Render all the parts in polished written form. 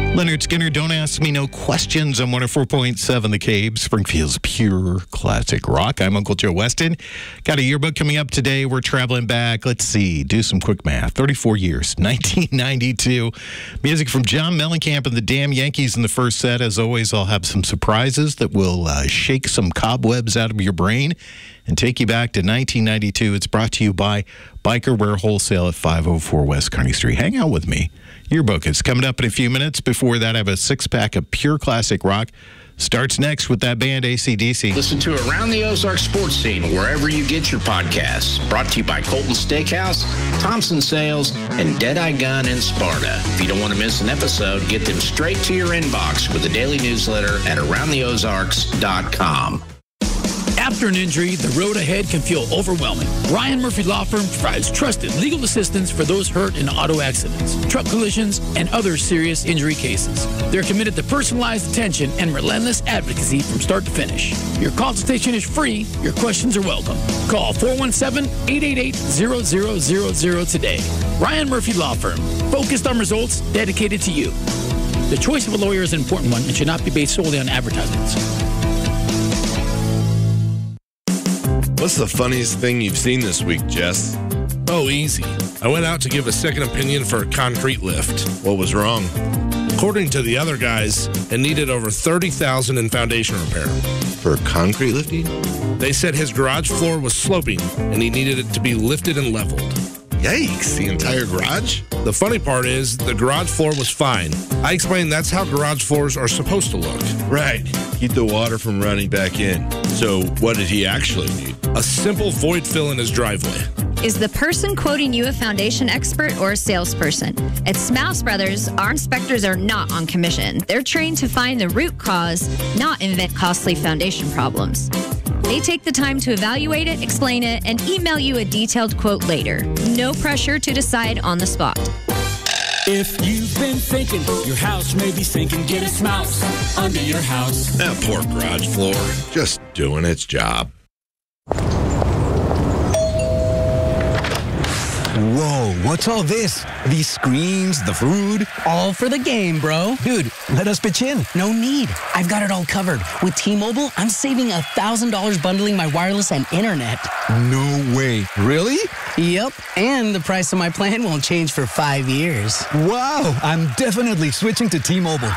Leonard Skinner, Don't Ask Me No Questions on 104.7 The Cave, Springfield's pure classic rock. I'm Uncle Joe Weston. Got a yearbook coming up today. We're traveling back. Let's see. Do some quick math. 34 years, 1992. Music from John Mellencamp and the Damn Yankees in the first set. As always, I'll have some surprises that will shake some cobwebs out of your brain and take you back to 1992. It's brought to you by Biker Wear Wholesale at 504 West Kearney Street. Hang out with me. Yearbook is coming up in a few minutes. Before that, I have a six-pack of pure classic rock. Starts next with that band AC/DC. Listen to Around the Ozark Sports Scene wherever you get your podcasts. Brought to you by Colton Steakhouse, Thompson Sales, and Deadeye Gun in Sparta. If you don't want to miss an episode, get them straight to your inbox with the daily newsletter at AroundTheOzarks.com. After an injury, the road ahead can feel overwhelming. Ryan Murphy Law Firm provides trusted legal assistance for those hurt in auto accidents, truck collisions, and other serious injury cases. They're committed to personalized attention and relentless advocacy from start to finish. Your consultation is free. Your questions are welcome. Call 417-888-0000 today. Ryan Murphy Law Firm, focused on results, dedicated to you. The choice of a lawyer is an important one and should not be based solely on advertisements. What's the funniest thing you've seen this week, Jess? Oh, easy. I went out to give a second opinion for a concrete lift. What was wrong? According to the other guys, it needed over $30,000 in foundation repair. For concrete lifting? They said his garage floor was sloping and he needed it to be lifted and leveled. Yikes, the entire garage? The funny part is the garage floor was fine. I explained that's how garage floors are supposed to look. Right. Keep the water from running back in. So what did he actually need? A simple void fill in his driveway. Is the person quoting you a foundation expert or a salesperson? At Smouse Brothers, our inspectors are not on commission. They're trained to find the root cause, not invent costly foundation problems. They take the time to evaluate it, explain it, and email you a detailed quote later. No pressure to decide on the spot. If you've been thinking your house may be sinking, get a Smouse under your house. That poor garage floor, just doing its job. Whoa, what's all this? These screens, the food? All for the game, bro. Dude, let us pitch in. No need. I've got it all covered. With T-Mobile, I'm saving $1,000 bundling my wireless and internet. No way. Really? Yep. And the price of my plan won't change for 5 years. Wow, I'm definitely switching to T-Mobile.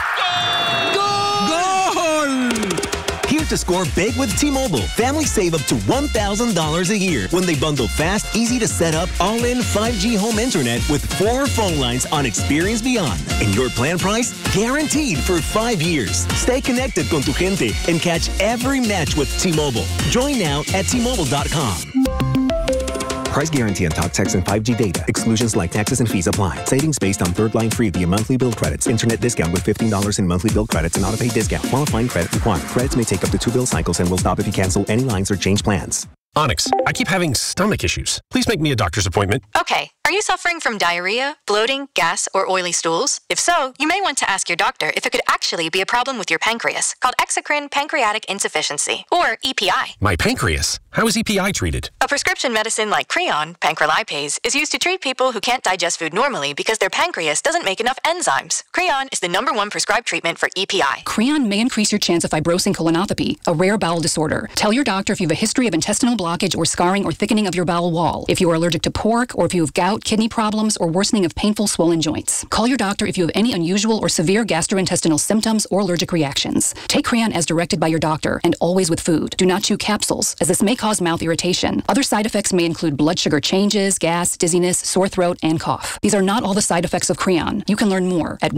Here to score big with T-Mobile. Families save up to $1,000 a year when they bundle fast, easy to set up, all-in 5G home internet with 4 phone lines on Experience Beyond. And your plan price? Guaranteed for 5 years. Stay connected con tu gente and catch every match with T-Mobile. Join now at T-Mobile.com. Price guarantee on talk, text, and 5G data. Exclusions like taxes and fees apply. Savings based on third line free via monthly bill credits. Internet discount with $15 in monthly bill credits and auto-pay discount. Qualifying credit required. Credits may take up to 2 bill cycles and will stop if you cancel any lines or change plans. Onyx, I keep having stomach issues. Please make me a doctor's appointment. Okay. Are you suffering from diarrhea, bloating, gas, or oily stools? If so, you may want to ask your doctor if it could actually be a problem with your pancreas, called exocrine pancreatic insufficiency, or EPI. My pancreas? How is EPI treated? A prescription medicine like Creon, pancrelipase, is used to treat people who can't digest food normally because their pancreas doesn't make enough enzymes. Creon is the #1 prescribed treatment for EPI. Creon may increase your chance of fibrosing colonopathy, a rare bowel disorder. Tell your doctor if you have a history of intestinal blockage or scarring or thickening of your bowel wall, if you are allergic to pork, or if you have gout, kidney problems, or worsening of painful swollen joints. Call your doctor if you have any unusual or severe gastrointestinal symptoms or allergic reactions. Take Creon as directed by your doctor and always with food. Do not chew capsules, as this may cause mouth irritation. Other side effects may include blood sugar changes, gas, dizziness, sore throat, and cough. These are not all the side effects of Creon. You can learn more at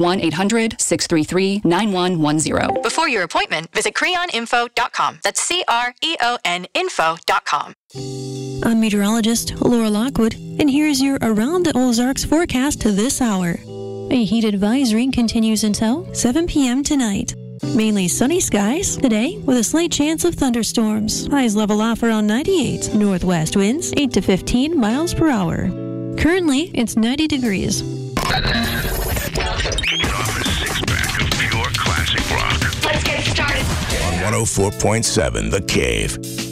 1-800-633-9110. Before your appointment, visit creoninfo.com. That's CREON info.com. I'm meteorologist Laura Lockwood, and here's your Around the Ozarks forecast this hour. A heat advisory continues until 7 p.m. tonight. Mainly sunny skies today with a slight chance of thunderstorms. Highs level off around 98. Northwest winds 8 to 15 miles per hour. Currently, it's 90 degrees. Kicking off a six-pack of pure classic rock. Let's get started. On 104.7 The Cave.